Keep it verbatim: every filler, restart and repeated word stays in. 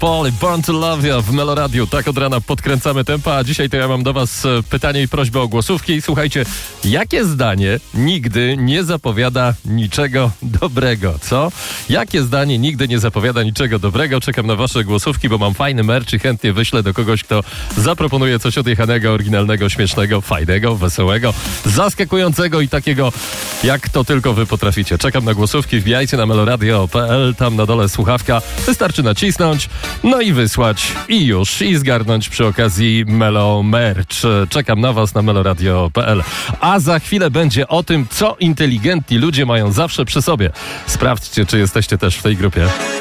Paul i Born to Love You w Meloradiu. Tak od rana podkręcamy tempa, a dzisiaj to ja mam do was pytanie i prośbę o głosówki. Słuchajcie, jakie zdanie nigdy nie zapowiada niczego dobrego, co? Jakie zdanie nigdy nie zapowiada niczego dobrego? Czekam na wasze głosówki, bo mam fajny merch i chętnie wyślę do kogoś, kto zaproponuje coś odjechanego, oryginalnego, śmiesznego, fajnego, wesołego, zaskakującego i takiego, jak to tylko wy potraficie. Czekam na głosówki, wbijajcie na meloradio kropka p l, tam na dole słuchawka. Wystarczy nacisnąć, no i wysłać i już, i zgarnąć przy okazji Melo Merch. Czekam na was na meloradio kropka p l. A za chwilę będzie o tym, co inteligentni ludzie mają zawsze przy sobie. Sprawdźcie, czy jesteście też w tej grupie.